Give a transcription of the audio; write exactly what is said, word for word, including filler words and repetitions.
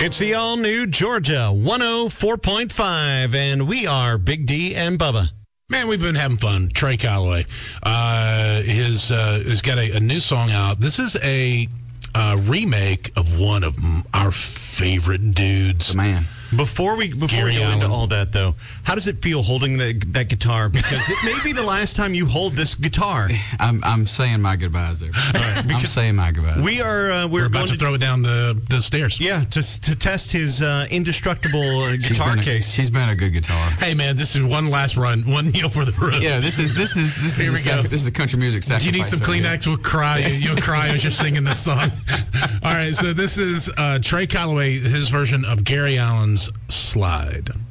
It's the all-new Georgia one oh four point five, and we are Big D and Bubba. Man, we've been having fun. Trey Calloway, uh, his uh, has got a, a new song out. This is a uh, remake of one of our favorite dudes. The man. Before we before Gary we go Allan. into all that, though, how does it feel holding the, that guitar? Because it may be the last time you hold this guitar. I'm I'm saying my goodbyes there. I'm saying my goodbyes. We are uh, we're, We're about going to throw it down the, the stairs. Yeah, to to test his uh, indestructible uh, She's guitar been a- case. She's been a good guitar. Hey, man, this is one last run, one kneel for the road. Yeah, this is this is this Here is we a sac- go. this is a country music Do sacrifice. you need some over here. Kleenex? We'll cry. You'll cry as you're singing this song. All right, so this is uh, Trey Calloway, his version of Gary Allan's Slide.